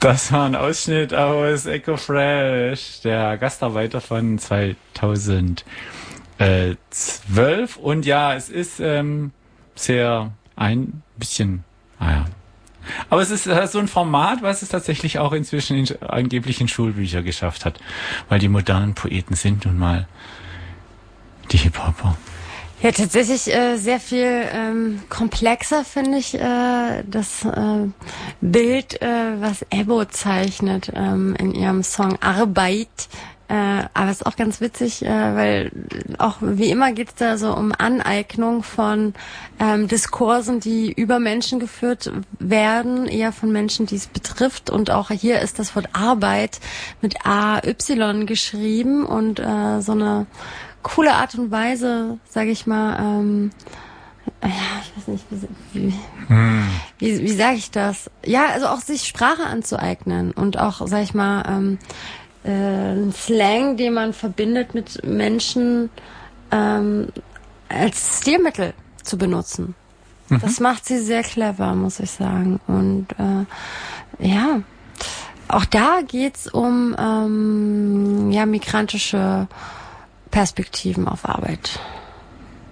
Das war ein Ausschnitt aus Echo Fresh, der Gastarbeiter von 2012. Und ja, es ist sehr ein bisschen, aber es ist so ein Format, was es tatsächlich auch inzwischen angeblich in Schulbücher geschafft hat, weil die modernen Poeten sind nun mal die Hip-Hopper. Ja, tatsächlich sehr viel komplexer finde ich das Bild, was Ebo zeichnet in ihrem Song Arbeit. Aber es ist auch ganz witzig, weil auch wie immer geht es da so um Aneignung von Diskursen, die über Menschen geführt werden, eher von Menschen, die es betrifft. Und auch hier ist das Wort Arbeit mit AY geschrieben und so eine coole Art und Weise, sage ich mal, ich weiß nicht, wie sage ich das? Ja, also auch sich Sprache anzueignen und auch, sag ich mal, ein Slang, den man verbindet mit Menschen, als Stilmittel zu benutzen. Mhm. Das macht sie sehr clever, muss ich sagen. Und ja, auch da geht's um migrantische Perspektiven auf Arbeit.